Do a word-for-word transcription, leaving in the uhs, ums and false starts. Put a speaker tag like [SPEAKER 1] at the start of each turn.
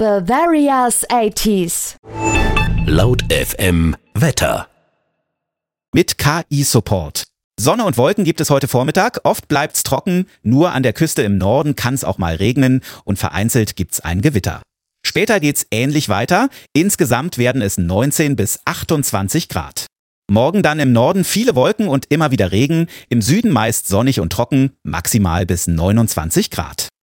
[SPEAKER 1] Bavaria's eighties.
[SPEAKER 2] Laut F M Wetter.
[SPEAKER 3] Mit K I-Support. Sonne und Wolken gibt es heute Vormittag. Oft bleibt's trocken. Nur an der Küste im Norden kann es auch mal regnen und vereinzelt gibt's ein Gewitter. Später geht's ähnlich weiter. Insgesamt werden es neunzehn bis achtundzwanzig Grad. Morgen dann im Norden viele Wolken und immer wieder Regen. Im Süden meist sonnig und trocken, maximal bis neunundzwanzig Grad.